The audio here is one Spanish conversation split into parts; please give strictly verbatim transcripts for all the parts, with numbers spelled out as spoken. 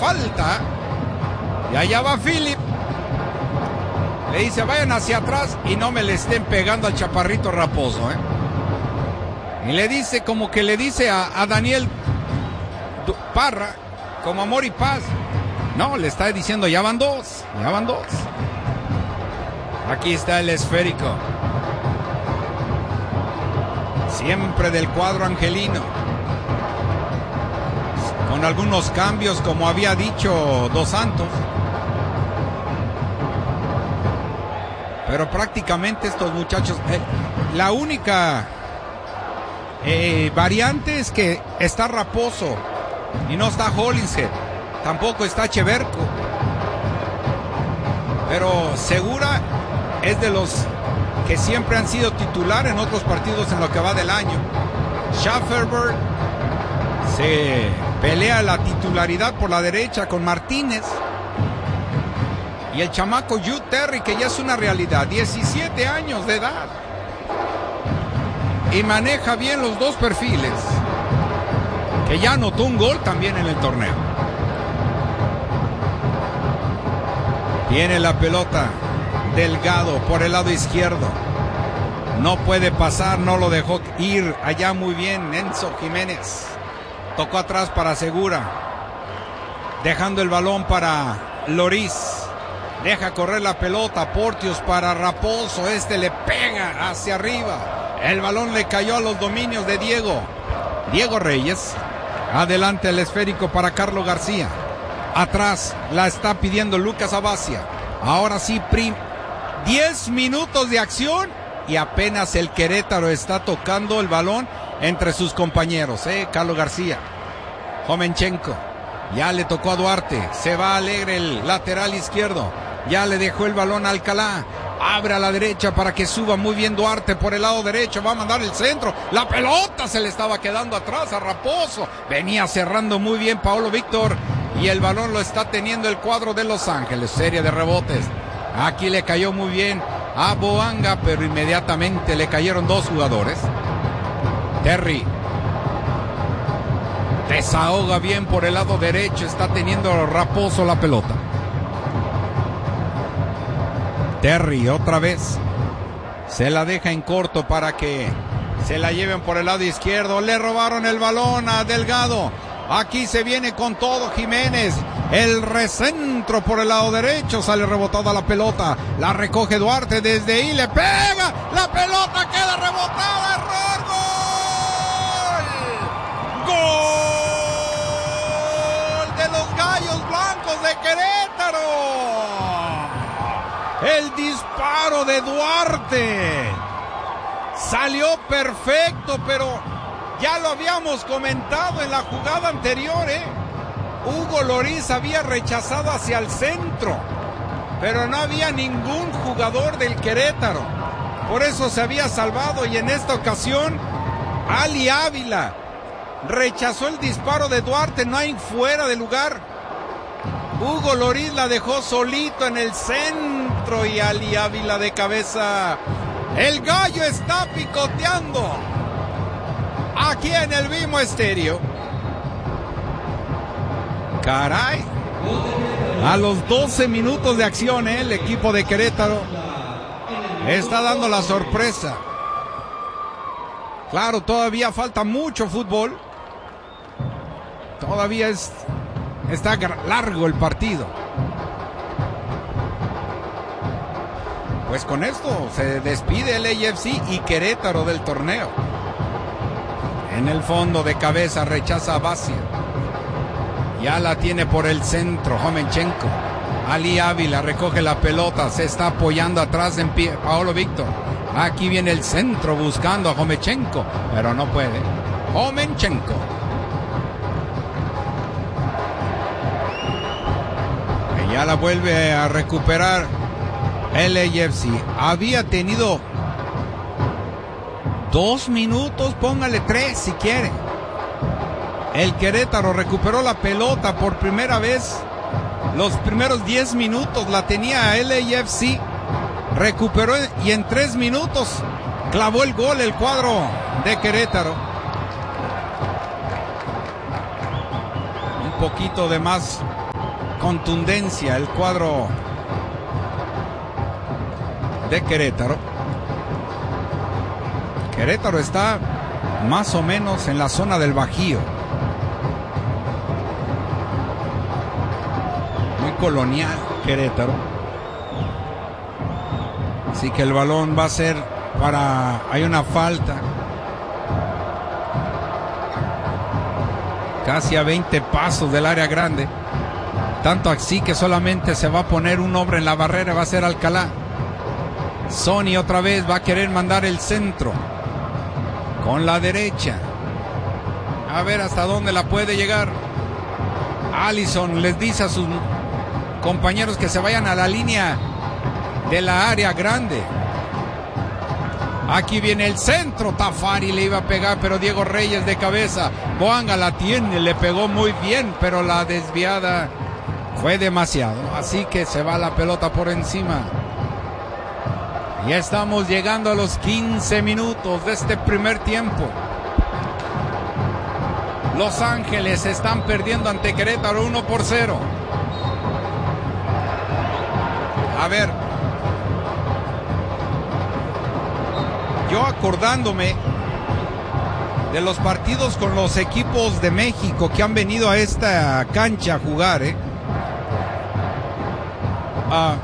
falta. Y allá va Philip. Le dice, vayan hacia atrás y no me le estén pegando al chaparrito Raposo, ¿eh? Y le dice, como que le dice a, a Daniel Parra, como amor y paz. No, le está diciendo, ya van dos, ya van dos. Aquí está el esférico. Siempre del cuadro angelino. Con algunos cambios, como había dicho Dos Santos. Pero prácticamente estos muchachos, eh, la única eh, variante es que está Raposo y no está Hollingshead, tampoco está Cheverco. Pero Segura es de los que siempre han sido titular en otros partidos en lo que va del año. Schafferberg se pelea la titularidad por la derecha con Martínez. Y el chamaco Jude Terry, que ya es una realidad, diecisiete años de edad. Y maneja bien los dos perfiles. Que ya anotó un gol también en el torneo. Tiene la pelota Delgado por el lado izquierdo. No puede pasar, no lo dejó ir allá muy bien Enzo Jiménez. Tocó atrás para Segura. Dejando el balón para Lloris. Deja correr la pelota, Porteous para Raposo, este le pega hacia arriba. El balón le cayó a los dominios de Diego. Diego Reyes. Adelante el esférico para Carlos García. Atrás la está pidiendo Lucas Abacia. Ahora sí, prim. diez minutos de acción y apenas el Querétaro está tocando el balón entre sus compañeros. ¿eh? Carlos García. Jovenchenko. Ya le tocó a Duarte. Se va alegre el lateral izquierdo. Ya le dejó el balón a Alcalá. Abre a la derecha para que suba muy bien Duarte por el lado derecho. Va a mandar el centro. La pelota se le estaba quedando atrás a Raposo. Venía cerrando muy bien Paolo Víctor. Y el balón lo está teniendo el cuadro de Los Ángeles. Serie de rebotes. Aquí le cayó muy bien a Boanga, pero inmediatamente le cayeron dos jugadores. Terry. Desahoga bien por el lado derecho. Está teniendo Raposo la pelota. Terry otra vez. Se la deja en corto para que se la lleven por el lado izquierdo. Le robaron el balón a Delgado. Aquí se viene con todo Jiménez. El recentro por el lado derecho. Sale rebotada la pelota. La recoge Duarte desde ahí. Le pega. La pelota queda rebotada. Error. Gol. Gol de los Gallos Blancos de Querétaro. El disparo de Duarte salió perfecto, pero ya lo habíamos comentado en la jugada anterior, ¿eh? Hugo Lloris había rechazado hacia el centro, pero no había ningún jugador del Querétaro. Por eso se había salvado y en esta ocasión Ali Ávila rechazó el disparo de Duarte, no hay fuera de lugar. Hugo Lloris la dejó solito en el centro y Ali Ávila de cabeza. El Gallo está picoteando aquí en el Vimo Estéreo. Caray. A los doce minutos de acción, ¿eh? El equipo de Querétaro está dando la sorpresa. Claro, todavía falta mucho fútbol. Todavía es... Está largo el partido. Pues con esto se despide el A F C y Querétaro del torneo. En el fondo de cabeza rechaza a Basia. Ya la tiene por el centro Jovenchenko. Ali Ávila recoge la pelota. Se está apoyando atrás en pie Paolo Víctor. Aquí viene el centro buscando a Jovenchenko, pero no puede. Jovenchenko. Ya la vuelve a recuperar el A F C. Había tenido dos minutos, póngale tres si quiere. El Querétaro recuperó la pelota por primera vez. Los primeros diez minutos la tenía el A F C. Recuperó y en tres minutos clavó el gol el cuadro de Querétaro. Un poquito de más contundencia el cuadro de Querétaro. Querétaro está más o menos en la zona del Bajío. Muy colonial Querétaro. Así que el balón va a ser para... Hay una falta. Casi a veinte pasos del área grande. Tanto así que solamente se va a poner un hombre en la barrera. Va a ser Alcalá. Sony otra vez va a querer mandar el centro. Con la derecha. A ver hasta dónde la puede llegar. Allison les dice a sus compañeros que se vayan a la línea de la área grande. Aquí viene el centro. Tafari le iba a pegar, pero Diego Reyes de cabeza. Boanga la tiene, le pegó muy bien, pero la desviada fue demasiado. Así que se va la pelota por encima. Ya estamos llegando a los quince minutos de este primer tiempo. Los Ángeles están perdiendo ante Querétaro uno por cero. A ver. Yo acordándome de los partidos con los equipos de México que han venido a esta cancha a jugar, ¿eh? Ah,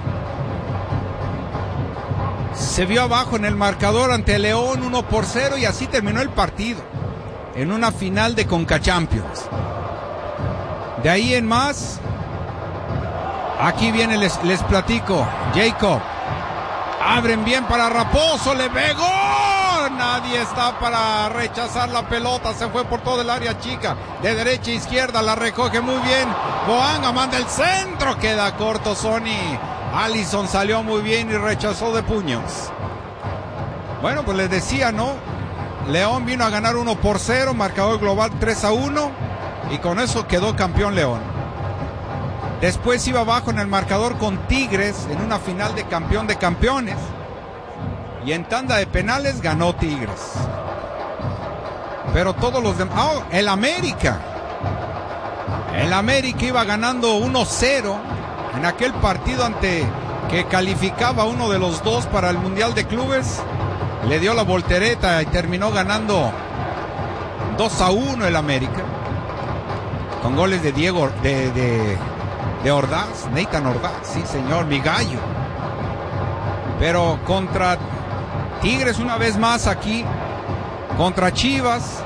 se vio abajo en el marcador ante León uno por cero y así terminó el partido en una final de Conca Champions. De ahí en más, aquí viene, les, les platico, Jacob. Abren bien para Raposo, le pegó. Nadie está para rechazar la pelota, se fue por todo el área chica, de derecha a izquierda, la recoge muy bien. Boanga manda el centro, queda corto Sony. Allison salió muy bien y rechazó de puños. Bueno, pues les decía, ¿no? León vino a ganar uno por cero, marcador global tres a uno, y con eso quedó campeón León. Después iba abajo en el marcador con Tigres en una final de campeón de campeones. Y en tanda de penales ganó Tigres. Pero todos los demás... ¡Oh! El América. El América iba ganando uno cero en aquel partido ante que calificaba uno de los dos para el Mundial de Clubes. Le dio la voltereta y terminó ganando dos a uno el América. Con goles de Diego... de... de de Ordaz, Nathan Ordaz, sí señor, mi gallo. Pero contra Tigres una vez más aquí, contra Chivas,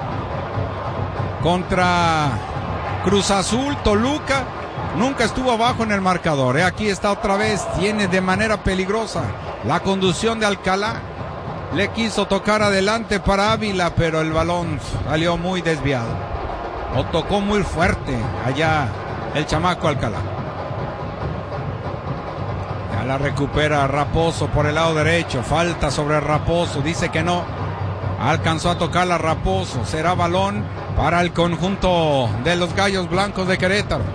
contra Cruz Azul, Toluca, nunca estuvo abajo en el marcador, ¿eh? Aquí está otra vez, tiene de manera peligrosa la conducción de Alcalá. Le quiso tocar adelante para Ávila, pero el balón salió muy desviado. O tocó muy fuerte allá el chamaco Alcalá. La recupera Raposo por el lado derecho. Falta sobre Raposo. Dice que no. Alcanzó a tocar a Raposo. Será balón para el conjunto de los Gallos Blancos de Querétaro.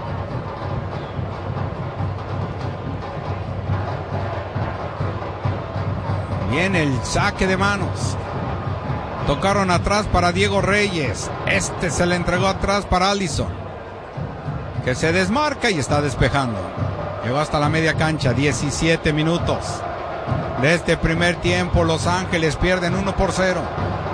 Viene el saque de manos. Tocaron atrás para Diego Reyes. Este se le entregó atrás para Allison, que se desmarca y está despejando. Llegó hasta la media cancha, diecisiete minutos de este primer tiempo. Los Ángeles pierden uno por cero.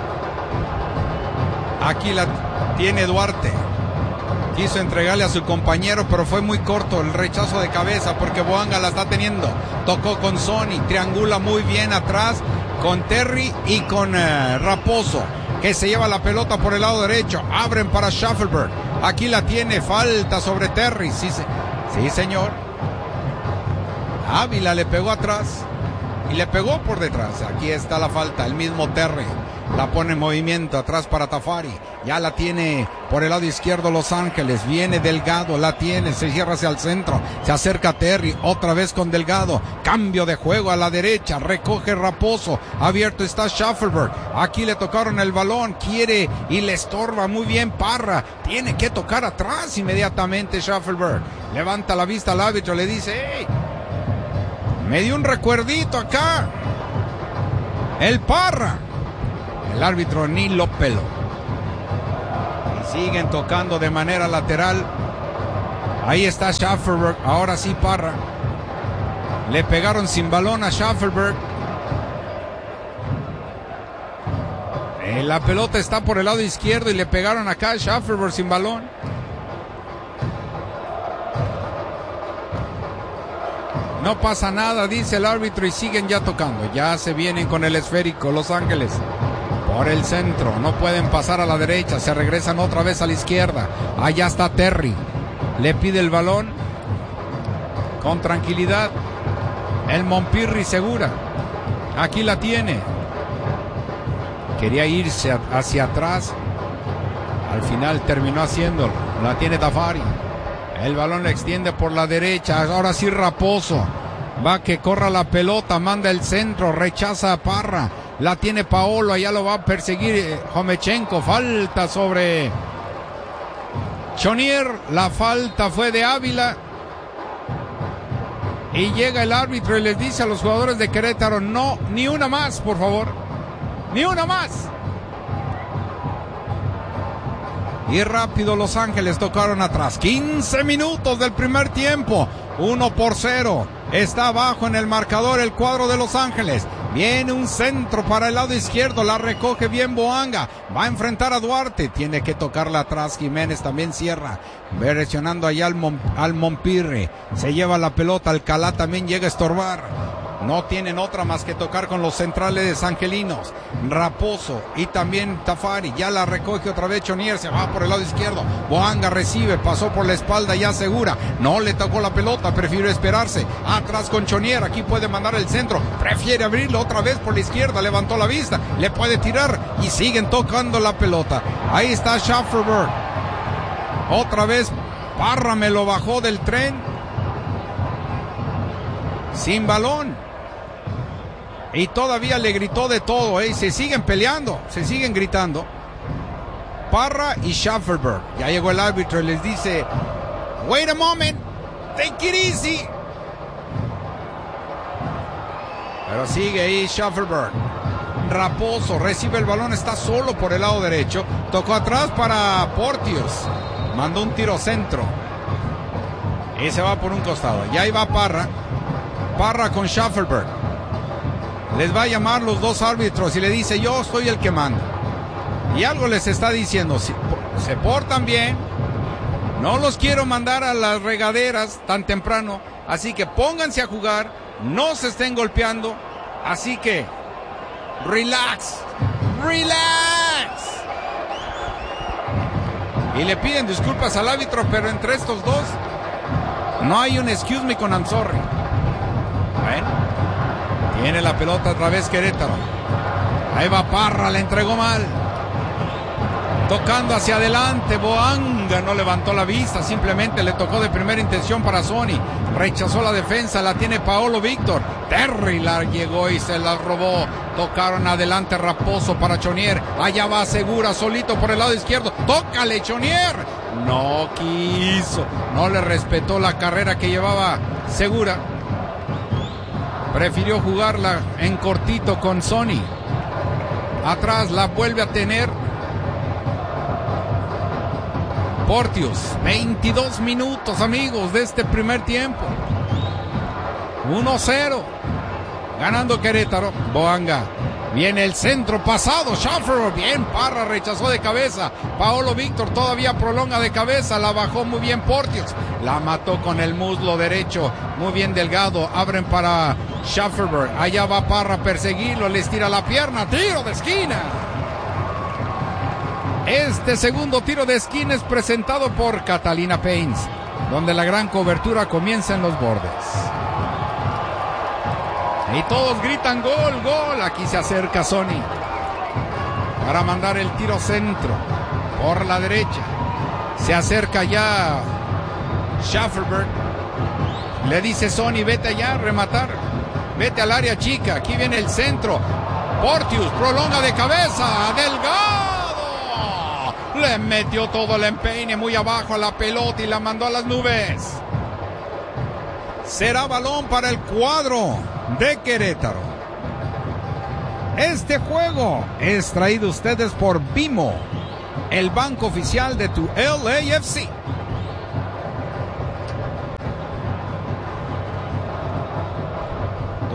Aquí la tiene Duarte. Quiso entregarle a su compañero, pero fue muy corto el rechazo de cabeza porque Boanga la está teniendo. Tocó con Sony, triangula muy bien atrás con Terry y con uh, Raposo, que se lleva la pelota por el lado derecho. Abren para Schaffelberg. Aquí la tiene, falta sobre Terry. Sí, sí señor. Ávila le pegó atrás y le pegó por detrás. Aquí está la falta, el mismo Terry la pone en movimiento atrás para Tafari. Ya la tiene por el lado izquierdo Los Ángeles. Viene Delgado, la tiene, se cierra hacia el centro. Se acerca Terry, otra vez con Delgado. Cambio de juego a la derecha, recoge Raposo. Abierto está Schaffelberg. Aquí le tocaron el balón, quiere y le estorba muy bien Parra. Tiene que tocar atrás inmediatamente Schaffelberg. Levanta la vista al árbitro, le dice: ¡hey! Me dio un recuerdito acá el Parra. El árbitro ni lo peló. Y siguen tocando de manera lateral Ahí está Schaffelberg. Ahora sí Parra. Le pegaron sin balón a Schaffelberg. Eh, la pelota está por el lado izquierdo y le pegaron acá a Schaffelberg sin balón. No pasa nada, dice el árbitro, y siguen ya tocando. Ya se vienen con el esférico Los Ángeles. Por el centro, no pueden pasar a la derecha, se regresan otra vez a la izquierda. Allá está Terry. Le pide el balón. Con tranquilidad. El Montpirri segura. Aquí la tiene. Quería irse hacia atrás. Al final terminó haciéndolo. La tiene Tafari. El balón le extiende por la derecha. Ahora sí Raposo. Va que corra la pelota. Manda el centro. Rechaza a Parra. La tiene Paolo. Allá lo va a perseguir Jomechenko. Falta sobre Chonier. La falta fue de Ávila. Y llega el árbitro y les dice a los jugadores de Querétaro: no, ni una más, por favor. Ni una más. Y rápido Los Ángeles tocaron atrás. quince minutos del primer tiempo. uno por cero. Está abajo en el marcador el cuadro de Los Ángeles. Viene un centro para el lado izquierdo. La recoge bien Boanga. Va a enfrentar a Duarte. Tiene que tocarla atrás. Jiménez también cierra. Presionando allá al, Mon, al Montpirri. Se lleva la pelota. Alcalá también llega a estorbar. No tienen otra más que tocar con los centrales angelinos. Raposo y también Tafari. Ya la recoge otra vez Chonier. Se va por el lado izquierdo. Boanga recibe. Pasó por la espalda. Ya segura. No le tocó la pelota. Prefiere esperarse. Atrás con Chonier. Aquí puede mandar el centro. Prefiere abrirlo otra vez por la izquierda. Levantó la vista. Le puede tirar. Y siguen tocando la pelota. Ahí está Schaffelberg. Otra vez Parra me lo bajó del tren. Sin balón. Y todavía le gritó de todo, ¿eh? Se siguen peleando, se siguen gritando. Parra y Schaffelberg. Ya llegó el árbitro y les dice: wait a moment, take it easy. Pero sigue ahí Schaffelberg. Raposo recibe el balón, está solo por el lado derecho. Tocó atrás para Portius. Mandó un tiro centro. Y se va por un costado. Y ahí va Parra. Parra con Schaffelberg. Les va a llamar los dos árbitros y le dice: yo soy el que manda. Y algo les está diciendo: si se portan bien, no los quiero mandar a las regaderas tan temprano, así que pónganse a jugar, no se estén golpeando, así que relax, relax. Y le piden disculpas al árbitro, pero entre estos dos no hay un excuse me con I'm sorry. Bueno. Tiene la pelota otra vez Querétaro. Ahí va Parra, le entregó mal. Tocando hacia adelante, Boanga no levantó la vista, simplemente le tocó de primera intención para Sony. Rechazó la defensa, la tiene Paolo Víctor. Terry la llegó y se la robó. Tocaron adelante Raposo para Chonier. Allá va Segura, solito por el lado izquierdo. ¡Tócale, Chonier! No quiso, no le respetó la carrera que llevaba Segura. Prefirió jugarla en cortito con Sony. Atrás la vuelve a tener Portius. veintidós minutos, amigos, de este primer tiempo. uno cero. Ganando Querétaro. Boanga. Viene el centro pasado. Schaffelberg. Bien, Parra rechazó de cabeza. Paolo Víctor todavía prolonga de cabeza. La bajó muy bien Portius. La mató con el muslo derecho. Muy bien Delgado. Abren para Schaffelberg. Allá va Parra a perseguirlo. Les tira la pierna. Tiro de esquina. Este segundo tiro de esquina es presentado por Catalina Paints, donde la gran cobertura comienza en los bordes. Y todos gritan gol, gol. Aquí se acerca Sony para mandar el tiro centro por la derecha. Se acerca ya Schaffelberg. Le dice Sony: vete allá a rematar. Vete al área chica. Aquí viene el centro. Portius prolonga de cabeza. Delgado. Le metió todo el empeine muy abajo a la pelota y la mandó a las nubes. Será balón para el cuadro de Querétaro. Este juego es traído a ustedes por Bimo, el banco oficial de tu L A F C.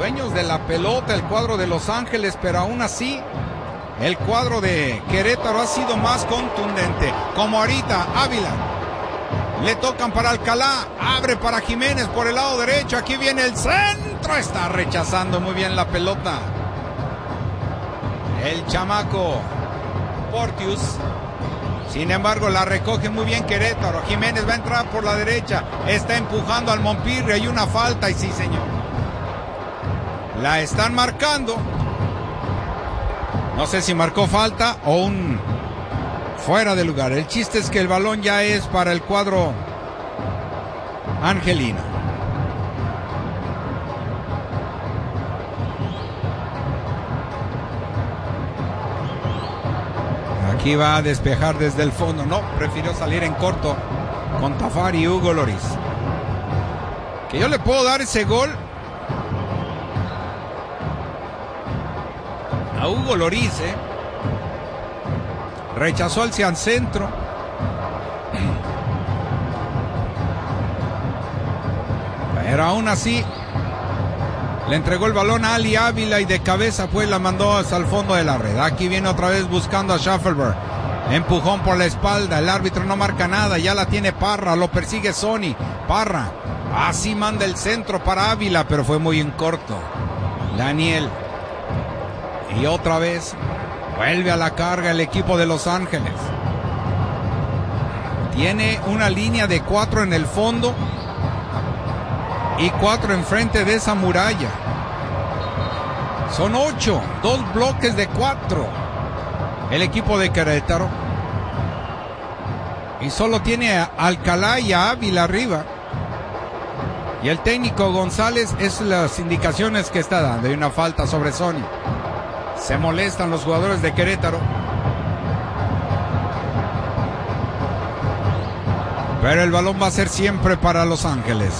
dueños de la pelota, el cuadro de Los Ángeles, pero aún así el cuadro de Querétaro ha sido más contundente. Como ahorita, Ávila. Le tocan para Alcalá, abre para Jiménez por el lado derecho, aquí viene el centro, está rechazando muy bien la pelota. El chamaco Porteus, sin embargo la recoge muy bien Querétaro. Jiménez va a entrar por la derecha, está empujando al Montpirri, hay una falta y sí señor. La están marcando, no sé si marcó falta o un... fuera de lugar. El chiste es que el balón ya es para el cuadro angelino. Aquí va a despejar desde el fondo. No, prefirió salir en corto con Tafari y Hugo Lloris. Que yo le puedo dar ese gol a Hugo Lloris, eh. Rechazó hacia el centro. Pero aún así le entregó el balón a Ali Ávila y de cabeza pues la mandó hasta el fondo de la red. Aquí viene otra vez buscando a Schaffelberg. Empujón por la espalda. El árbitro no marca nada. Ya la tiene Parra. Lo persigue Sony. Parra. Así manda el centro para Ávila, pero fue muy en corto. Daniel. Y otra vez vuelve a la carga el equipo de Los Ángeles. Tiene una línea de cuatro en el fondo y cuatro enfrente de esa muralla. Son ocho, dos bloques de cuatro. El equipo de Querétaro. Y solo tiene a Alcalá y a Ávila arriba. Y el técnico González es las indicaciones que está dando. Hay una falta sobre Sony. Se molestan los jugadores de Querétaro. Pero el balón va a ser siempre para Los Ángeles.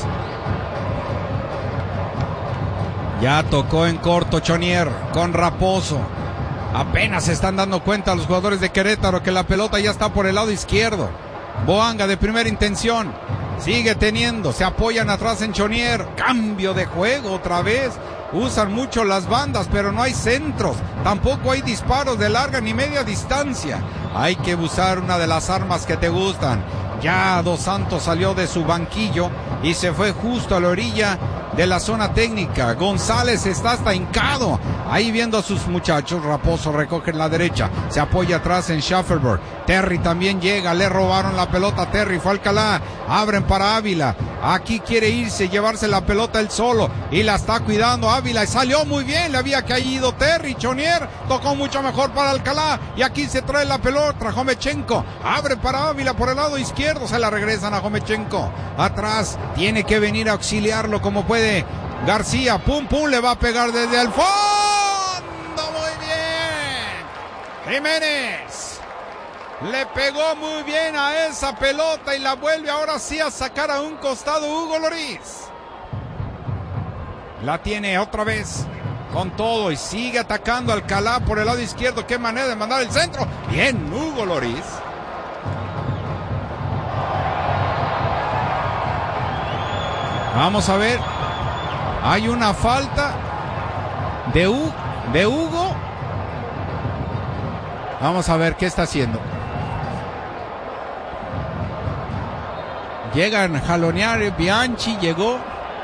Ya tocó en corto Chonier con Raposo. Apenas se están dando cuenta los jugadores de Querétaro que la pelota ya está por el lado izquierdo. Boanga de primera intención. Sigue teniendo. Se apoyan atrás en Chonier. Cambio de juego otra vez. Usan mucho las bandas, pero no hay centros. Tampoco hay disparos de larga ni media distancia. Hay que usar una de las armas que te gustan. Ya Dos Santos salió de su banquillo y se fue justo a la orilla de la zona técnica. González está hasta hincado, ahí viendo a sus muchachos. Raposo recoge en la derecha, se apoya atrás en Schaffelberg. Terry también llega, le robaron la pelota a Terry, fue Alcalá, abren para Ávila. Aquí quiere irse, llevarse la pelota él solo y la está cuidando Ávila y salió muy bien, le había caído Terry. Chonier tocó mucho mejor para Alcalá y aquí se trae la pelota. Jomechenko abre para Ávila por el lado izquierdo, se la regresan a Jomechenko. Atrás tiene que venir a auxiliarlo como puede García. Pum pum, le va a pegar desde el fondo. Muy bien. Jiménez le pegó muy bien a esa pelota y la vuelve ahora sí a sacar a un costado Hugo Lloris. La tiene otra vez con todo y sigue atacando Alcalá por el lado izquierdo. Qué manera de mandar el centro. Bien, Hugo Lloris. Vamos a ver. Hay una falta de, U, de Hugo. Vamos a ver qué está haciendo. Llegan a jalonear. Bianchi llegó.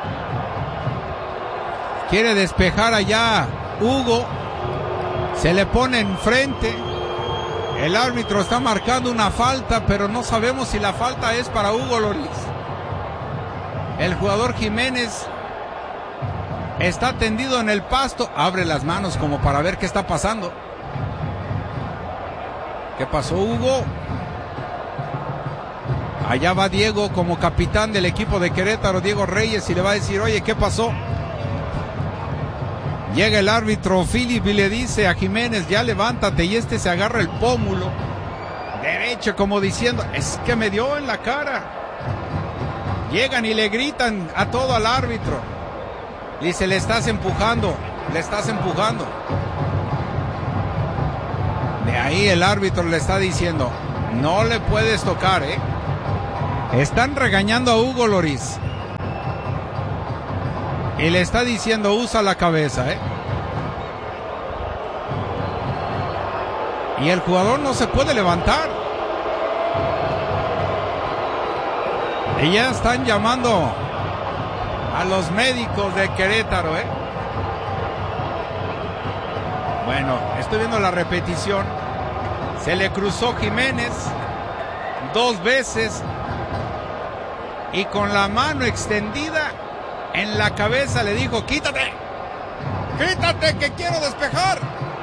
Quiere despejar allá Hugo. Se le pone enfrente. El árbitro está marcando una falta, pero no sabemos si la falta es para Hugo Lloris. El jugador Jiménez está tendido en el pasto. Abre las manos como para ver qué está pasando. ¿Qué pasó, Hugo? Allá va Diego como capitán del equipo de Querétaro, Diego Reyes, y le va a decir, oye, ¿qué pasó? Llega el árbitro Philip y le dice a Jiménez, ya levántate, y este se agarra el pómulo derecho como diciendo, es que me dio en la cara. Llegan y le gritan a todo al árbitro. Dice, le estás empujando, le estás empujando. De ahí el árbitro le está diciendo, no le puedes tocar, ¿eh? Están regañando a Hugo Lloris. Y le está diciendo, usa la cabeza, ¿eh? Y el jugador no se puede levantar. Y ya están llamando a los médicos de Querétaro, ¿eh? Bueno, estoy viendo la repetición. Se le cruzó Jiménez dos veces y con la mano extendida en la cabeza le dijo, quítate, quítate que quiero despejar.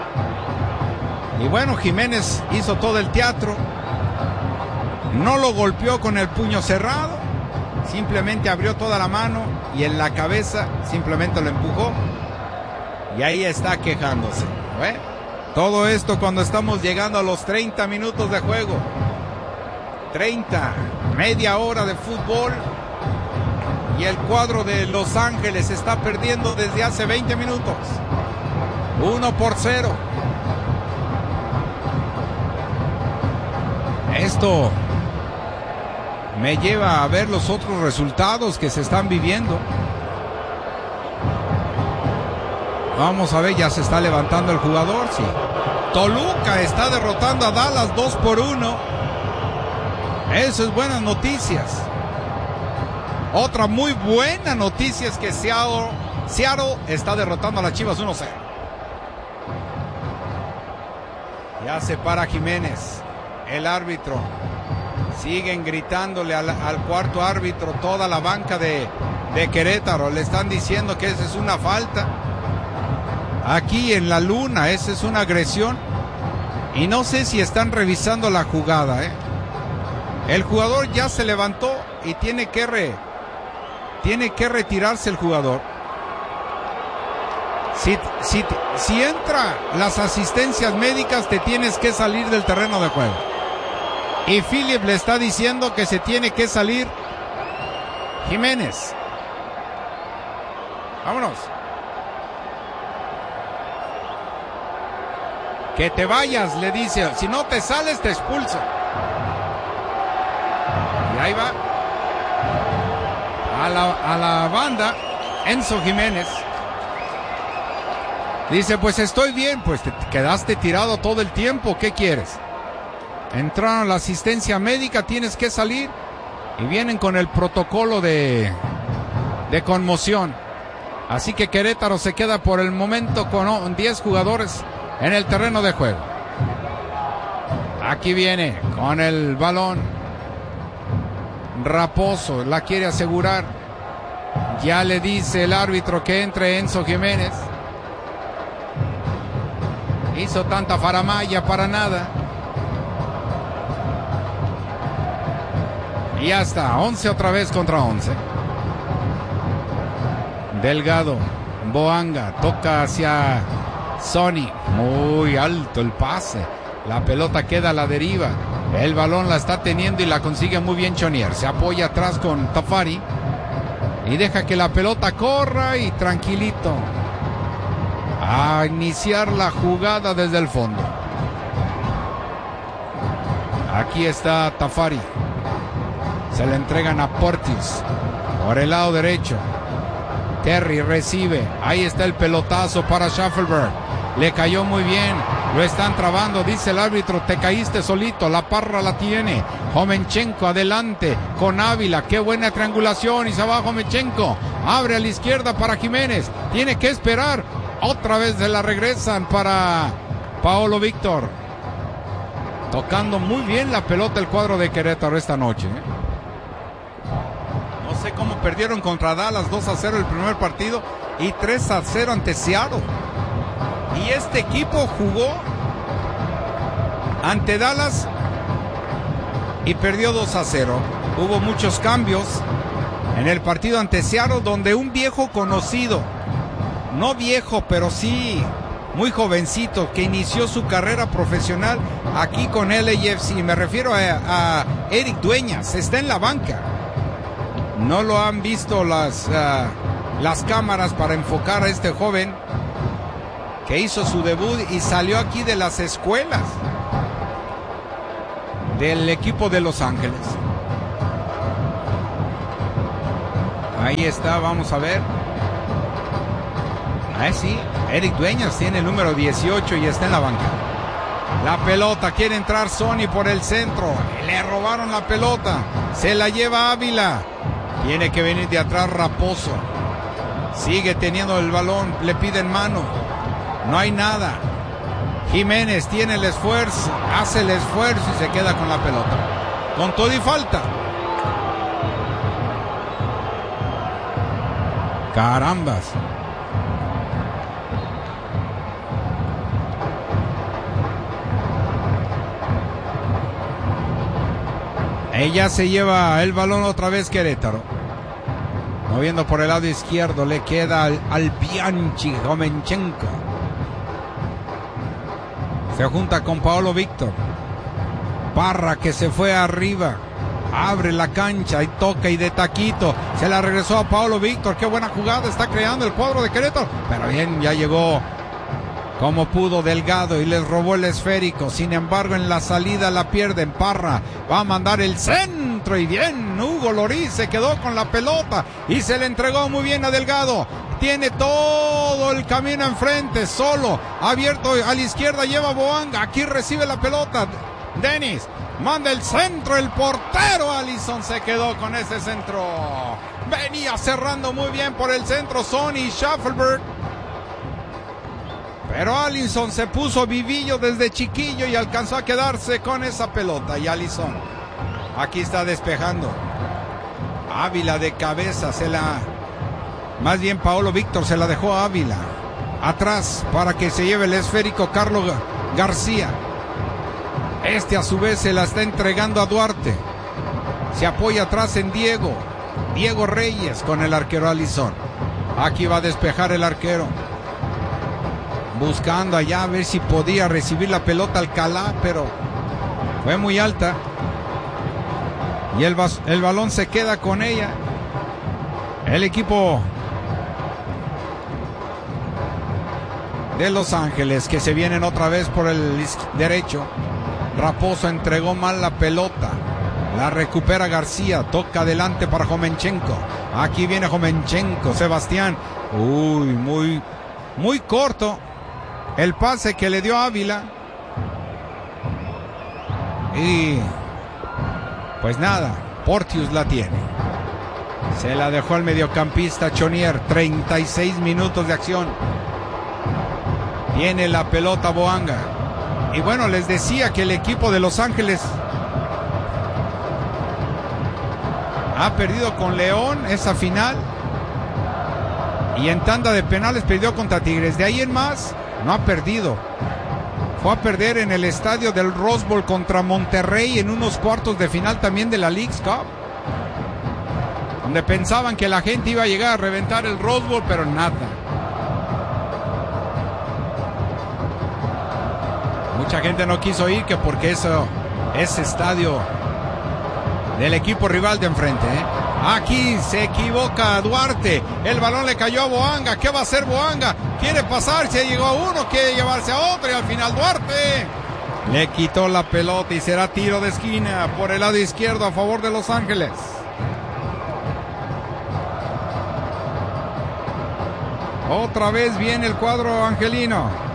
Y bueno, Jiménez hizo todo el teatro, no lo golpeó con el puño cerrado, simplemente abrió toda la mano y en la cabeza simplemente lo empujó y ahí está quejándose. ¿Eh? Todo esto cuando estamos llegando a los treinta minutos de juego. treinta, media hora de fútbol y el cuadro de Los Ángeles está perdiendo desde hace veinte minutos. uno por cero. Esto me lleva a ver los otros resultados que se están viviendo. Vamos a ver, ya se está levantando el jugador, sí. Toluca está derrotando a Dallas dos por uno. Eso es buenas noticias. Otra muy buena noticia es que Seattle, Seattle está derrotando a las Chivas uno cero. Ya se para Jiménez. El árbitro, siguen gritándole al, al cuarto árbitro, toda la banca de, de Querétaro, le están diciendo que esa es una falta. Aquí en la luna, esa es una agresión. Y no sé si están revisando la jugada, ¿eh? El jugador ya se levantó y tiene que, re, tiene que retirarse el jugador. Si, si, si entra las asistencias médicas, te tienes que salir del terreno de juego. Y Philip le está diciendo que se tiene que salir Jiménez. Vámonos. Que te vayas, le dice. Si no te sales, te expulso. Y ahí va. A la, a la banda, Enzo Jiménez. Dice, pues estoy bien. Pues te quedaste tirado todo el tiempo. ¿Qué quieres? Entraron la asistencia médica, tienes que salir. Y vienen con el protocolo de, de conmoción. Así que Querétaro se queda por el momento con diez jugadores en el terreno de juego. Aquí viene con el balón Raposo, la quiere asegurar. Ya le dice el árbitro que entre Enzo Jiménez. Hizo tanta faramalla para nada. Y ya está, once otra vez contra once. Delgado, Boanga, toca hacia Sonny, muy alto el pase, la pelota queda a la deriva, el balón la está teniendo y la consigue muy bien Chonier, se apoya atrás con Tafari y deja que la pelota corra y tranquilito a iniciar la jugada desde el fondo. Aquí está Tafari, se le entregan a Portis por el lado derecho. Terry recibe, ahí está el pelotazo para Schaffelberg, le cayó muy bien, lo están trabando, dice el árbitro, te caíste solito, la Parra la tiene, Jovenchenko adelante con Ávila, qué buena triangulación y se va Jovenchenko, abre a la izquierda para Jiménez, tiene que esperar, otra vez se la regresan para Paolo Víctor, tocando muy bien la pelota el cuadro de Querétaro esta noche, ¿eh? No sé cómo perdieron contra Dallas dos a cero el primer partido y tres a cero ante Seattle. Y este equipo jugó ante Dallas y perdió dos a cero. Hubo muchos cambios en el partido ante Seattle, donde un viejo conocido, no viejo, pero sí muy jovencito, que inició su carrera profesional aquí con L A F C, me refiero a, a Eric Dueñas, está en la banca. No lo han visto las, uh, las cámaras para enfocar a este joven que hizo su debut y salió aquí de las escuelas del equipo de Los Ángeles. Ahí está, vamos a ver. Ah, sí, Eric Dueñas tiene el número dieciocho y está en la banca. La pelota, quiere entrar Sony por el centro. Le robaron la pelota. Se la lleva Ávila. Tiene que venir de atrás Raposo. Sigue teniendo el balón. Le piden mano. No hay nada. Jiménez tiene el esfuerzo. Hace el esfuerzo y se queda con la pelota. Con todo y falta. Carambas. Ella se lleva el balón otra vez Querétaro. Moviendo por el lado izquierdo. Le queda al, al Bianchi Jomenchenko. Se junta con Paolo Víctor. Parra que se fue arriba. Abre la cancha y toca y de taquito. Se la regresó a Paolo Víctor. Qué buena jugada está creando el cuadro de Querétaro. Pero bien, ya llegó como pudo Delgado y les robó el esférico. Sin embargo, en la salida la pierden. Parra va a mandar el centro y bien, Hugo Lorí se quedó con la pelota y se le entregó muy bien a Delgado. Tiene todo el camino enfrente, solo, abierto a la izquierda, lleva Boanga. Aquí recibe la pelota Denis, manda el centro, el portero Allison se quedó con ese centro. Venía cerrando muy bien por el centro Sonny Schaffelberg, pero Allison se puso vivillo desde chiquillo y alcanzó a quedarse con esa pelota. Y Allison aquí está despejando. Ávila de cabeza, se la... Más bien Paolo Víctor se la dejó a Ávila. Atrás para que se lleve el esférico Carlos García. Este a su vez se la está entregando a Duarte. Se apoya atrás en Diego. Diego Reyes con el arquero Allison. Aquí va a despejar el arquero. Buscando allá a ver si podía recibir la pelota Alcalá, pero fue muy alta. Y el, el balón se queda con ella. El equipo de Los Ángeles, que se vienen otra vez por el derecho. Raposo entregó mal la pelota. La recupera García. Toca adelante para Jomenchenko. Aquí viene Jomenchenko. Sebastián. Uy, muy, muy corto el pase que le dio Ávila. Y pues nada, Porteous la tiene. Se la dejó al mediocampista Chonier. treinta y seis minutos de acción. Tiene la pelota Boanga. Y bueno, les decía que el equipo de Los Ángeles ha perdido con León esa final. Y en tanda de penales perdió contra Tigres. De ahí en más, no ha perdido. Fue a perder en el estadio del Rose Bowl contra Monterrey en unos cuartos de final también de la Leagues Cup, donde pensaban que la gente iba a llegar a reventar el Rose Bowl, pero nada. Mucha gente no quiso ir, que porque eso es estadio del equipo rival de enfrente, ¿eh? Aquí se equivoca Duarte. El balón le cayó a Boanga. ¿Qué va a hacer Boanga? Quiere pasar, se llegó a uno, quiere llevarse a otro y al final Duarte le quitó la pelota y será tiro de esquina por el lado izquierdo a favor de Los Ángeles. Otra vez viene el cuadro angelino.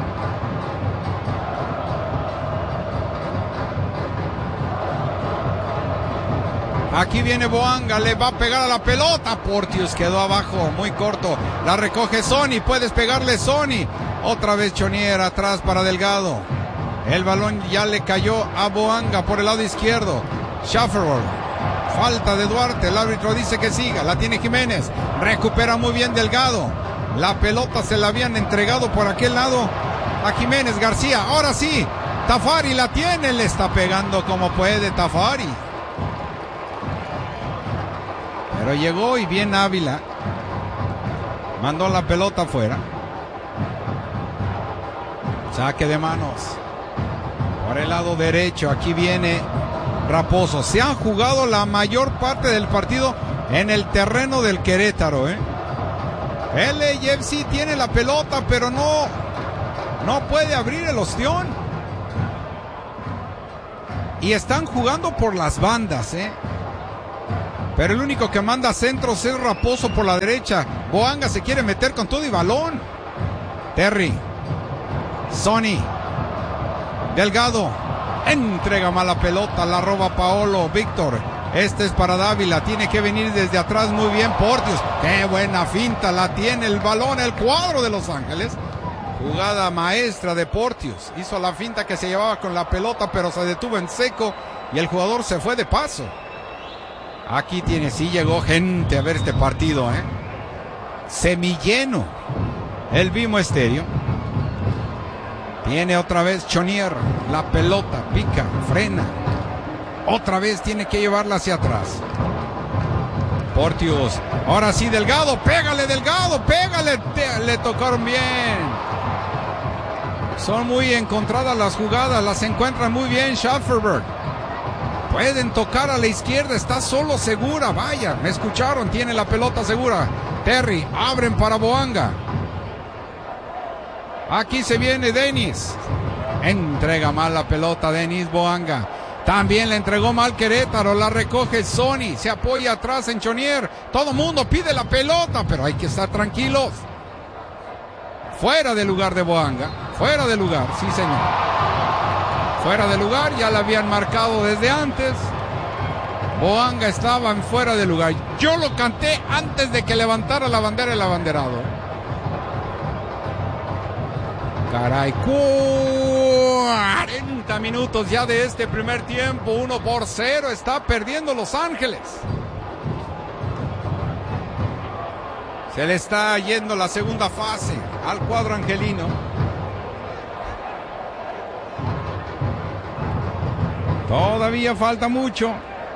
Aquí viene Boanga, le va a pegar a la pelota. Porteous quedó abajo, muy corto. La recoge Sony, puedes pegarle Sony. Otra vez Chonier atrás para Delgado. El balón ya le cayó a Boanga por el lado izquierdo. Schafferberg. Falta de Duarte, el árbitro dice que siga. La tiene Jiménez, recupera muy bien Delgado. La pelota se la habían entregado por aquel lado a Jiménez. García, ahora sí, Tafari la tiene, le está pegando como puede Tafari. Pero llegó y bien Ávila. Mandó la pelota afuera. Saque de manos. Por el lado derecho. Aquí viene Raposo. Se han jugado la mayor parte del partido en el terreno del Querétaro, ¿eh? El A F C tiene la pelota, pero no, no puede abrir el ostión. Y están jugando por las bandas, ¿eh? Pero el único que manda centros es Raposo por la derecha. Boanga se quiere meter con todo y balón. Terry. Sonny. Delgado. Entrega mala pelota, la roba Paolo Víctor. Este es para Dávila, tiene que venir desde atrás muy bien Porteous. Qué buena finta, la tiene el balón, el cuadro de Los Ángeles. Jugada maestra de Porteous. Hizo la finta que se llevaba con la pelota, pero se detuvo en seco y el jugador se fue de paso. Aquí tiene, sí llegó gente a ver este partido, ¿eh? Semilleno. El Vimo Estéreo. Tiene otra vez Chonier. La pelota, pica, frena. Otra vez tiene que llevarla hacia atrás. Porteous. Ahora sí, Delgado. Pégale, Delgado. Pégale. Te, le tocaron bien. Son muy encontradas las jugadas. Las encuentran muy bien Schafferberg. Pueden tocar a la izquierda. Está solo Segura. Vaya, me escucharon. Tiene la pelota Segura. Terry. Abren para Boanga. Aquí se viene Denis. Entrega mal la pelota Denis Boanga. También le entregó mal Querétaro. La recoge Sonny. Se apoya atrás en Chonier. Todo mundo pide la pelota, pero hay que estar tranquilos. Fuera de lugar de Boanga. Fuera de lugar, sí señor. Fuera de lugar, ya la habían marcado desde antes. Boanga estaba en fuera de lugar. Yo lo canté antes de que levantara la bandera el abanderado. Caray, cuarenta minutos ya de este primer tiempo, uno por cero, está perdiendo Los Ángeles. Se le está yendo la segunda fase al cuadro angelino. Todavía falta mucho.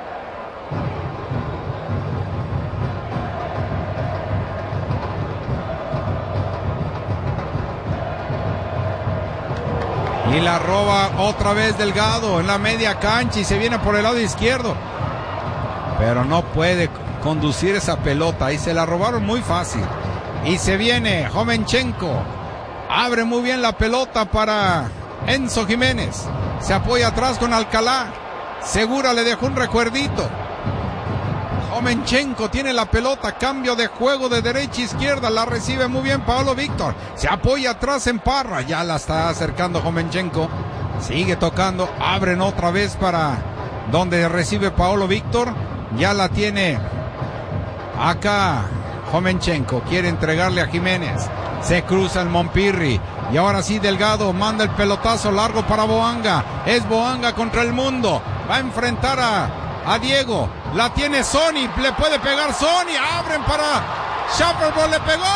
Y la roba otra vez Delgado en la media cancha y se viene por el lado izquierdo. Pero no puede conducir esa pelota y se la robaron muy fácil. Y se viene Jovenchenko. Abre muy bien la pelota para Enzo Jiménez. Se apoya atrás con Alcalá. Segura le dejó un recuerdito. Jovenchenko tiene la pelota, cambio de juego de derecha a izquierda, la recibe muy bien Paolo Víctor, se apoya atrás en Parra, ya la está acercando Jovenchenko, sigue tocando, abren otra vez para donde recibe Paolo Víctor, ya la tiene acá Jovenchenko, quiere entregarle a Jiménez, se cruza el Montpirri, y ahora sí Delgado manda el pelotazo largo para Boanga, es Boanga contra el mundo, va a enfrentar a A Diego, la tiene Sonny, le puede pegar Sonny, abren para Schafferberg, le pegó.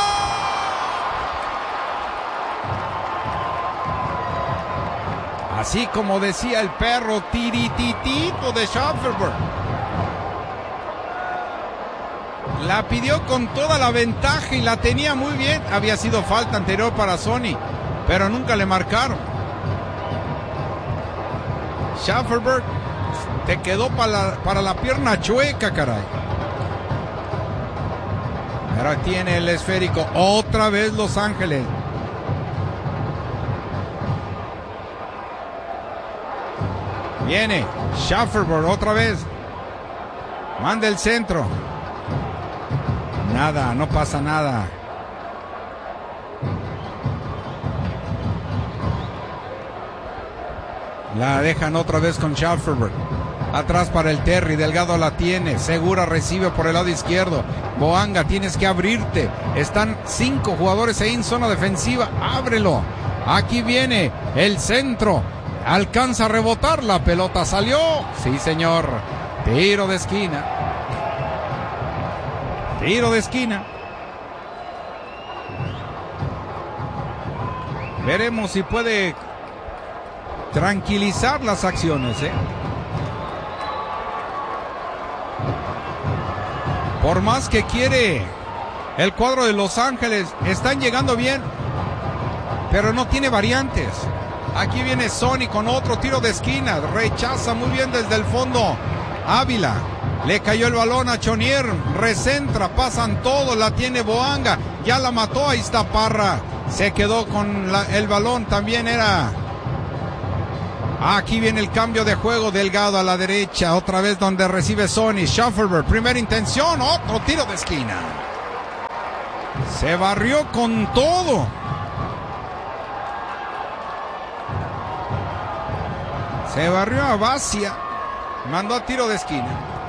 Así como decía el perro, tirititito de Schafferberg. La pidió con toda la ventaja y la tenía muy bien. Había sido falta anterior para Sonny, pero nunca le marcaron. Schafferberg te quedó para la, para la pierna chueca, caray. Ahora tiene el esférico. Otra vez Los Ángeles. Viene Schafferberg otra vez. Manda el centro. Nada, no pasa nada. La dejan otra vez con Schafferberg. Atrás para el Terry, Delgado la tiene, Segura recibe por el lado izquierdo, Boanga, tienes que abrirte, están cinco jugadores ahí en zona defensiva, ábrelo, aquí viene el centro, alcanza a rebotar, la pelota salió, sí señor, tiro de esquina, tiro de esquina, veremos si puede tranquilizar las acciones, ¿eh? Por más que quiere el cuadro de Los Ángeles, están llegando bien, pero no tiene variantes. Aquí viene Sonny con otro tiro de esquina, rechaza muy bien desde el fondo Ávila, le cayó el balón a Chonier, recentra, pasan todos, la tiene Boanga, ya la mató, ahí está Parra, se quedó con la, el balón, también era... Aquí viene el cambio de juego, Delgado a la derecha, otra vez donde recibe Sonny, Schafferberg, primera intención, otro tiro de esquina. Se barrió con todo. Se barrió a Basia. Mandó a tiro de esquina.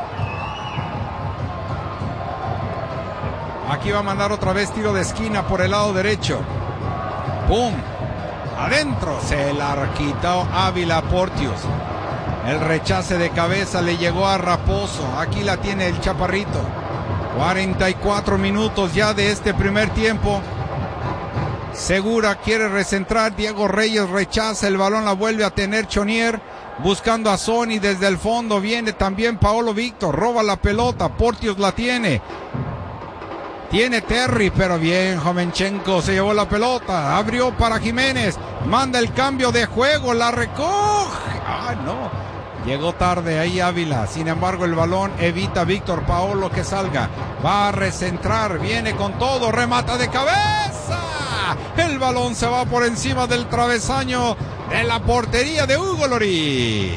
Aquí va a mandar otra vez tiro de esquina por el lado derecho. ¡Pum! Adentro. Se la quitó Ávila Portius. El rechace de cabeza le llegó a Raposo. Aquí la tiene el chaparrito. cuarenta y cuatro minutos ya de este primer tiempo. Segura quiere recentrar. Diego Reyes rechaza el balón. La vuelve a tener Chonier. Buscando a Sony desde el fondo. Viene también Paolo Víctor. Roba la pelota. Portius la tiene. Tiene Terry, pero bien, Jovenchenko se llevó la pelota. Abrió para Jiménez. Manda el cambio de juego. La recoge. Ah, no. Llegó tarde ahí Ávila. Sin embargo, el balón evita Víctor Paolo que salga. Va a recentrar. Viene con todo. Remata de cabeza. El balón se va por encima del travesaño de la portería de Hugo Lloris.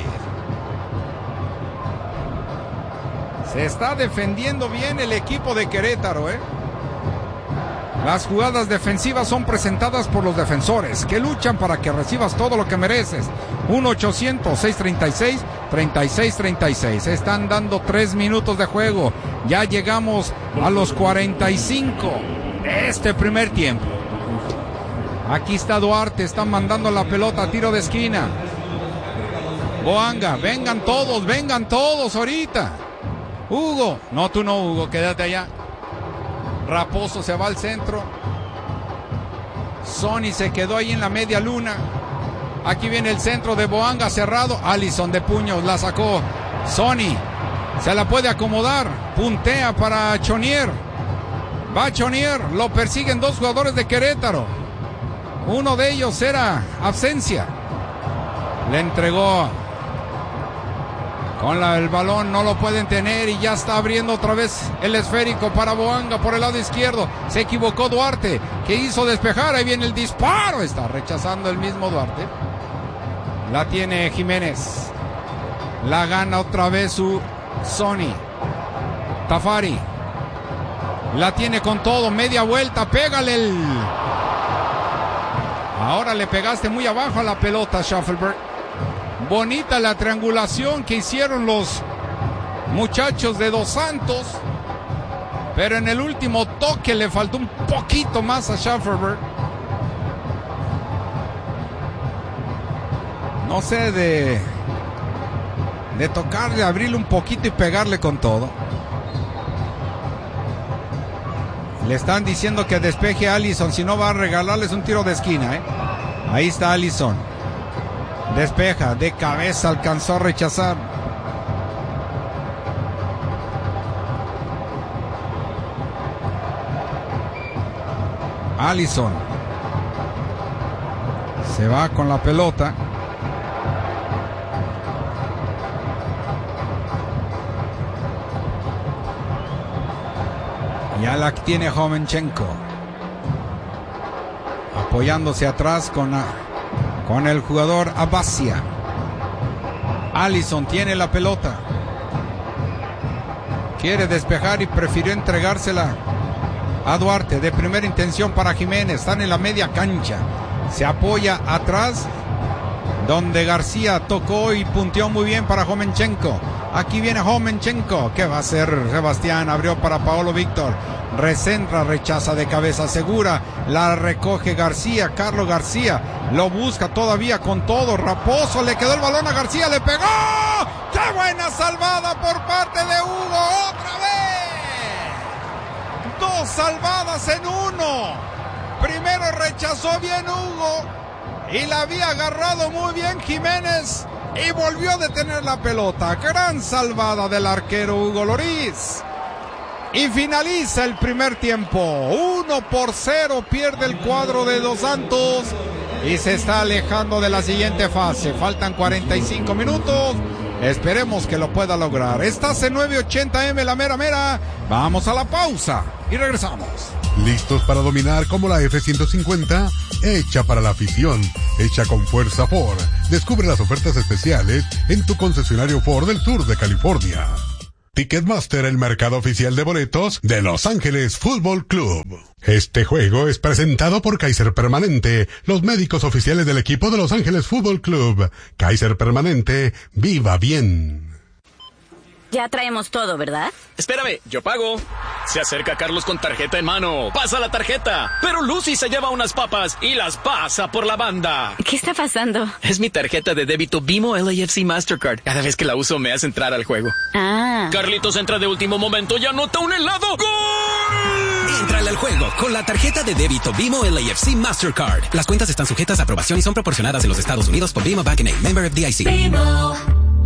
Se está defendiendo bien el equipo de Querétaro, ¿eh? Las jugadas defensivas son presentadas por los defensores que luchan para que recibas todo lo que mereces. uno ochocientos, seiscientos treinta y seis, treinta y seis treinta y seis. Están dando tres minutos de juego. Ya llegamos a los cuarenta y cinco de este primer tiempo. Aquí está Duarte. Están mandando la pelota a tiro de esquina. Boanga. Vengan todos, vengan todos ahorita. Hugo. No, tú no, Hugo. Quédate allá. Raposo se va al centro. Sony se quedó ahí en la media luna. Aquí viene el centro de Boanga cerrado. Allison de puños la sacó. Sony se la puede acomodar. Puntea para Chonier. Va Chonier. Lo persiguen dos jugadores de Querétaro. Uno de ellos era Absencia. Le entregó. Con la, el balón no lo pueden tener y ya está abriendo otra vez el esférico para Boanga por el lado izquierdo. Se equivocó Duarte, que hizo despejar. Ahí viene el disparo. Está rechazando el mismo Duarte. La tiene Jiménez. La gana otra vez su Sony. Tafari. La tiene con todo. Media vuelta. Pégale el... Ahora le pegaste muy abajo a la pelota, Schaffelberg. Bonita la triangulación que hicieron los muchachos de Dos Santos. Pero en el último toque le faltó un poquito más a Schaffelberg. No sé, de, de tocarle, abrirle un poquito y pegarle con todo. Le están diciendo que despeje a Allison, si no va a regalarles un tiro de esquina, ¿eh? Ahí está Allison. Despeja, de cabeza alcanzó a rechazar. Allison. Se va con la pelota. Ya la tiene Jovenchenko. Apoyándose atrás con, la, con el jugador Abasia. Allison tiene la pelota. Quiere despejar y prefirió entregársela a Duarte. De primera intención para Jiménez. Están en la media cancha. Se apoya atrás, donde García tocó y punteó muy bien para Jovenchenko. Aquí viene Jovenchenko. ¿Qué va a hacer Sebastián? Abrió para Paolo Víctor. Recentra, rechaza de cabeza segura. La recoge García. Carlos García lo busca todavía con todo. Raposo, le quedó el balón a García. Le pegó. ¡Qué buena salvada por parte de Hugo! ¡Otra vez! Dos salvadas en uno. Primero rechazó bien Hugo y la había agarrado muy bien Jiménez y volvió a detener la pelota. Gran salvada del arquero Hugo Lloris. Y finaliza el primer tiempo. Uno por cero pierde el cuadro de Dos Santos y se está alejando de la siguiente fase. Faltan cuarenta y cinco minutos. Esperemos que lo pueda lograr. Estás en nueve ochenta eme, la mera mera. Vamos a la pausa y regresamos. ¿Listos para dominar como la F ciento cincuenta? Hecha para la afición, hecha con fuerza Ford. Descubre las ofertas especiales en tu concesionario Ford del sur de California. Ticketmaster, el mercado oficial de boletos de Los Ángeles Fútbol Club. Este juego es presentado por Kaiser Permanente, los médicos oficiales del equipo de Los Ángeles Fútbol Club. Kaiser Permanente, viva bien. Ya traemos todo, ¿verdad? Espérame, yo pago. Se acerca Carlos con tarjeta en mano. Pasa la tarjeta. Pero Lucy se lleva unas papas y las pasa por la banda. ¿Qué está pasando? Es mi tarjeta de débito Bimo L A F C Mastercard. Cada vez que la uso me hace entrar al juego. Ah. Carlitos entra de último momento y anota un helado. ¡Gol! Entrale al juego con la tarjeta de débito Bimo L A F C Mastercard. Las cuentas están sujetas a aprobación y son proporcionadas en los Estados Unidos por Bimo Bank N A, member F D I C. Bimo.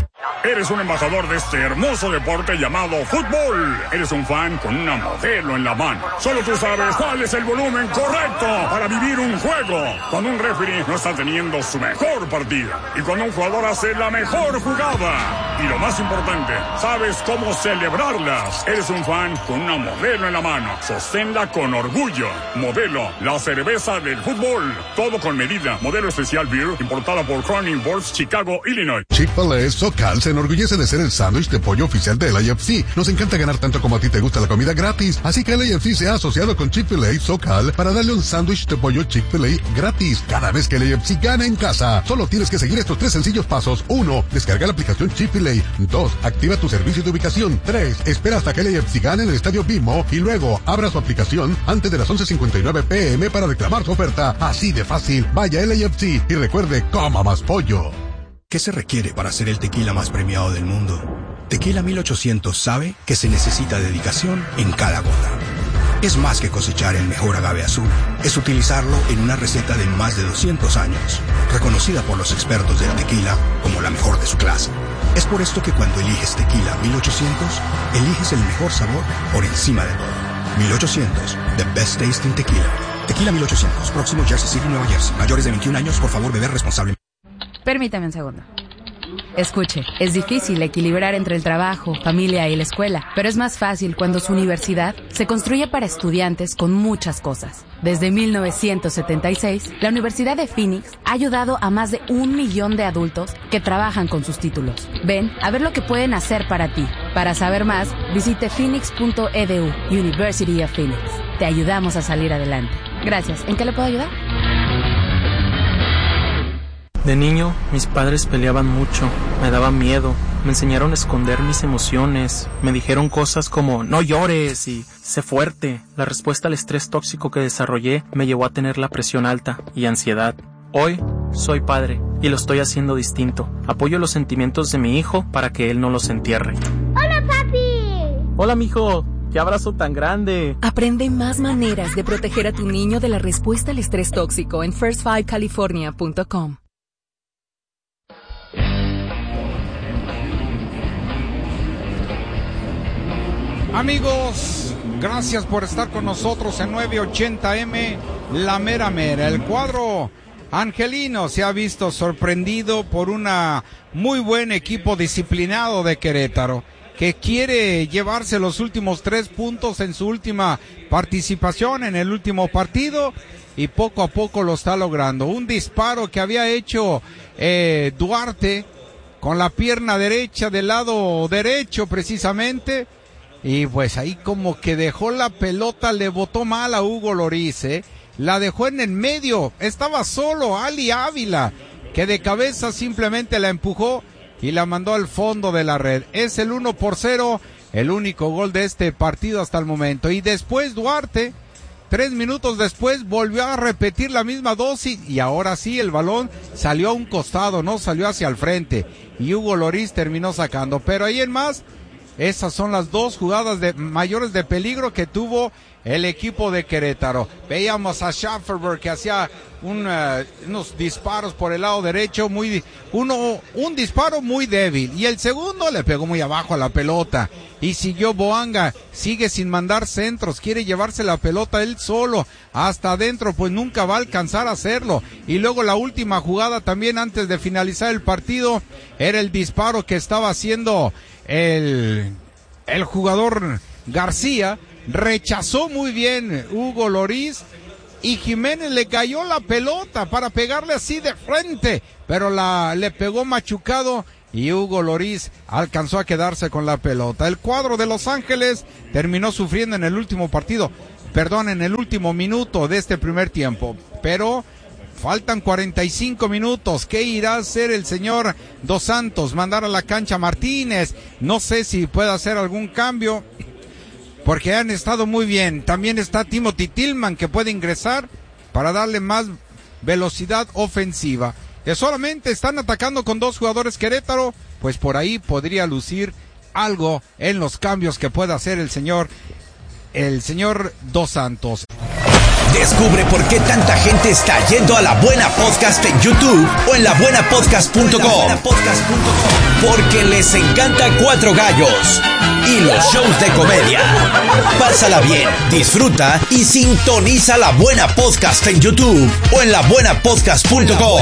Eres un embajador de este hermoso deporte llamado fútbol. Eres un fan con una modelo en la mano. Solo tú sabes cuál es el volumen correcto para vivir un juego. Cuando un referee no está teniendo su mejor partido. Y cuando un jugador hace la mejor jugada. Y lo más importante, sabes cómo celebrarlas. Eres un fan con una modelo en la mano. Sosténla con orgullo. Modelo, la cerveza del fútbol. Todo con medida. Modelo especial beer, importada por Crown Imports, Chicago, Illinois. Chick-fil-A SoCal se enorgullece de ser el sándwich de pollo oficial del A F C. Nos encanta ganar tanto como a ti te gusta la comida gratis, así que el A F C se ha asociado con Chick-fil-A SoCal para darle un sándwich de pollo Chick-fil-A gratis cada vez que el A F C gana en casa. Solo tienes que seguir estos tres sencillos pasos. Uno, descarga la aplicación Chick-fil-A. Dos, activa tu servicio de ubicación. Tres, espera hasta que el A F C gane en el estadio Bimo y luego abra su aplicación antes de las once cincuenta y nueve pe eme para reclamar su oferta. Así de fácil. Vaya el A F C y recuerde, coma más pollo. ¿Qué se requiere para ser el tequila más premiado del mundo? Tequila mil ochocientos sabe que se necesita dedicación en cada gota. Es más que cosechar el mejor agave azul. Es utilizarlo en una receta de más de doscientos años, reconocida por los expertos del tequila como la mejor de su clase. Es por esto que cuando eliges Tequila mil ochocientos, eliges el mejor sabor por encima de todo. mil ochocientos, the best tasting tequila. Tequila mil ochocientos, próximo Jersey City, Nueva Jersey. Mayores de veintiún años, por favor, beber responsablemente. Permítame un segundo. Escuche, es difícil equilibrar entre el trabajo, familia y la escuela, pero es más fácil cuando su universidad se construye para estudiantes con muchas cosas. Desde mil novecientos setenta y seis, la Universidad de Phoenix ha ayudado a más de un millón de adultos que trabajan con sus títulos. Ven a ver lo que pueden hacer para ti. Para saber más, visite phoenix punto e d u, University of Phoenix. Te ayudamos a salir adelante. Gracias. ¿En qué le puedo ayudar? De niño, mis padres peleaban mucho, me daba miedo, me enseñaron a esconder mis emociones, me dijeron cosas como no llores y sé fuerte. La respuesta al estrés tóxico que desarrollé me llevó a tener la presión alta y ansiedad. Hoy soy padre y lo estoy haciendo distinto. Apoyo los sentimientos de mi hijo para que él no los entierre. ¡Hola, papi! ¡Hola, mijo! ¡Qué abrazo tan grande! Aprende más maneras de proteger a tu niño de la respuesta al estrés tóxico en first five california punto com. Amigos, gracias por estar con nosotros en nueve ochenta eme, La Mera Mera. El cuadro angelino se ha visto sorprendido por un muy buen equipo disciplinado de Querétaro, que quiere llevarse los últimos tres puntos en su última participación en el último partido, y poco a poco lo está logrando. Un disparo que había hecho eh, Duarte con la pierna derecha del lado derecho precisamente, y pues ahí como que dejó la pelota, le botó mal a Hugo Loris, ¿eh? La dejó en el medio, estaba solo Ali Ávila, que de cabeza simplemente la empujó y la mandó al fondo de la red. Es el uno por cero, el único gol de este partido hasta el momento. Y después Duarte, tres minutos después, volvió a repetir la misma dosis, y ahora sí el balón salió a un costado, no salió hacia el frente, y Hugo Loris terminó sacando. Pero ahí en más, esas son las dos jugadas de mayores de peligro que tuvo el equipo de Querétaro. Veíamos a Schafferberg que hacía un, uh, unos disparos por el lado derecho, muy uno un disparo muy débil, y el segundo le pegó muy abajo a la pelota, y siguió Boanga, sigue sin mandar centros, quiere llevarse la pelota él solo hasta adentro, pues nunca va a alcanzar a hacerlo. Y luego la última jugada también antes de finalizar el partido era el disparo que estaba haciendo el, el jugador García. Rechazó muy bien Hugo Loris, y Jiménez le cayó la pelota para pegarle así de frente, pero la le pegó machucado y Hugo Lloris alcanzó a quedarse con la pelota. El cuadro de Los Ángeles terminó sufriendo en el último partido, perdón, en el último minuto de este primer tiempo, pero faltan cuarenta y cinco minutos. ¿Qué irá a hacer el señor Dos Santos? Mandar a la cancha a Martínez. No sé si puede hacer algún cambio, porque han estado muy bien. También está Timothy Tillman, que puede ingresar para darle más velocidad ofensiva. Que solamente están atacando con dos jugadores Querétaro, pues por ahí podría lucir algo en los cambios que pueda hacer el señor, el señor Dos Santos. Descubre por qué tanta gente está yendo a La Buena Podcast en YouTube o en la buena podcast punto com. Porque les encanta Cuatro Gallos y los shows de comedia. Pásala bien, disfruta y sintoniza La Buena Podcast en YouTube o en la buena podcast punto com.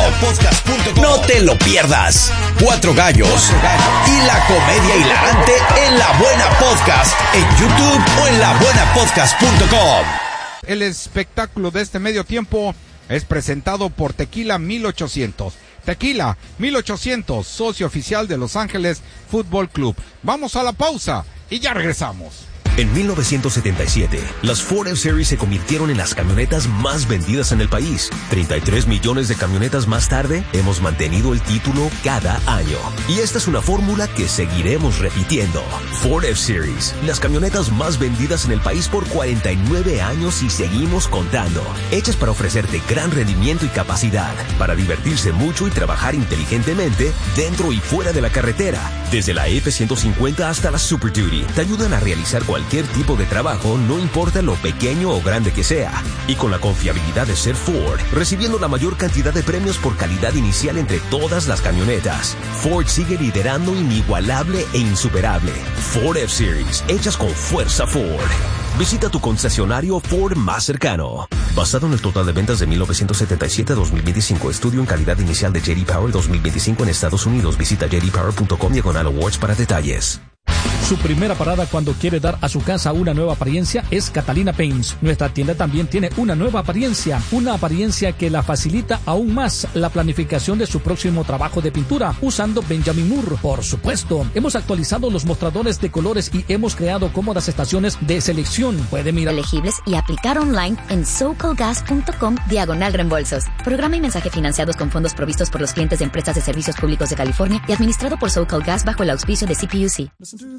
No te lo pierdas. Cuatro Gallos y la comedia hilarante en La Buena Podcast en YouTube o en la buena podcast punto com. El espectáculo de este medio tiempo es presentado por Tequila mil ochocientos. Tequila mil ochocientos, socio oficial de Los Ángeles Fútbol Club. Vamos a la pausa y ya regresamos. En mil novecientos setenta y siete, las Ford F-Series se convirtieron en las camionetas más vendidas en el país. treinta y tres millones de camionetas más tarde, hemos mantenido el título cada año. Y esta es una fórmula que seguiremos repitiendo. Ford F-Series, las camionetas más vendidas en el país por cuarenta y nueve años y seguimos contando. Hechas para ofrecerte gran rendimiento y capacidad, para divertirse mucho y trabajar inteligentemente dentro y fuera de la carretera. Desde la F ciento cincuenta hasta la Super Duty, te ayudan a realizar cualquier Cualquier tipo de trabajo, no importa lo pequeño o grande que sea. Y con la confiabilidad de ser Ford, recibiendo la mayor cantidad de premios por calidad inicial entre todas las camionetas. Ford sigue liderando inigualable e insuperable. Ford F-Series, hechas con fuerza Ford. Visita tu concesionario Ford más cercano. Basado en el total de ventas de mil novecientos setenta y siete a dos mil veinticinco, estudio en calidad inicial de J D Power dos mil veinticinco en Estados Unidos. Visita j d power punto com diagonal awards para detalles. Su primera parada cuando quiere dar a su casa una nueva apariencia es Catalina Paints. Nuestra tienda también tiene una nueva apariencia, una apariencia que la facilita aún más la planificación de su próximo trabajo de pintura usando Benjamin Moore. Por supuesto, hemos actualizado los mostradores de colores y hemos creado cómodas estaciones de selección. Puede mirar elegibles y aplicar online en socolgas punto com diagonal reembolsos. Programa y mensaje financiados con fondos provistos por los clientes de empresas de servicios públicos de California y administrado por SoCalGas bajo el auspicio de C P U C.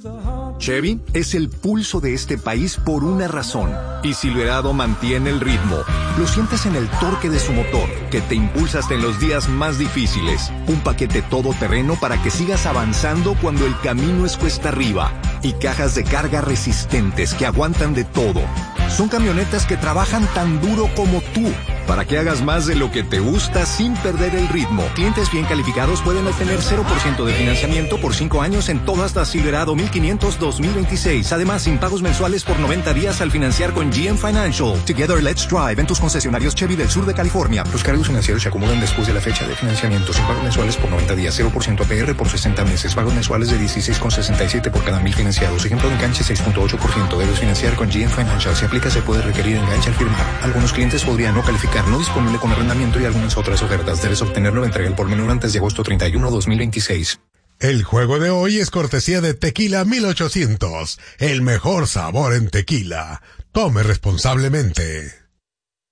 Chevy es el pulso de este país por una razón. Y Silverado mantiene el ritmo. Lo sientes en el torque de su motor, que te impulsa hasta en los días más difíciles. Un paquete todoterreno para que sigas avanzando cuando el camino es cuesta arriba. Y cajas de carga resistentes que aguantan de todo. Son camionetas que trabajan tan duro como tú, para que hagas más de lo que te gusta sin perder el ritmo. Clientes bien calificados pueden obtener cero por ciento de financiamiento por cinco años en todas las Silverado mil quinientos dos mil veintiséis. Además, sin pagos mensuales por noventa días al financiar con G M Financial. Together, let's drive en tus concesionarios Chevy del sur de California. Los cargos financieros se acumulan después de la fecha de financiamiento. Sin pagos mensuales por noventa días, cero por ciento A P R por sesenta meses. Pagos mensuales de dieciséis con sesenta y siete por cada mil financiados. Ejemplo de enganche seis punto ocho por ciento. Debes financiar con G M Financial. Si aplica, se puede requerir enganche al firmar. Algunos clientes podrían no calificar. No disponible con arrendamiento y algunas otras ofertas. Debes obtenerlo en entrega al por menor antes de agosto treinta y uno, dos mil veintiséis. El juego de hoy es cortesía de Tequila mil ochocientos. El mejor sabor en tequila. Tome responsablemente.